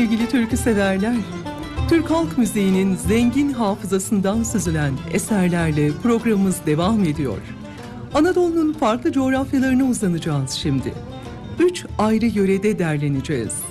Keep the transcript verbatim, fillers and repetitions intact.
sevgili türkü severler. Türk halk müziğinin zengin hafızasından süzülen eserlerle programımız devam ediyor. Anadolu'nun farklı coğrafyalarına uzanacağız şimdi. Üç ayrı yörede derleneceğiz.